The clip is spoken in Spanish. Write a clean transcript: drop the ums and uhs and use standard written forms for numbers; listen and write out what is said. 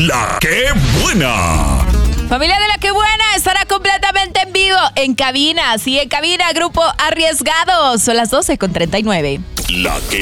La que buena. Familia de La que buena estará completamente en vivo en cabina. Sí, en cabina, Grupo Arriesgados. Son las 12:39. La que